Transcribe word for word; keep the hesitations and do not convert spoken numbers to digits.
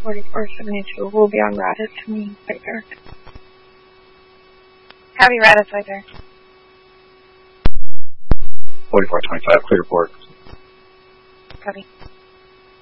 forty-four seventy-two will be on Radis to me later. Heavy Radis later. forty-four twenty-five, clear report. Copy.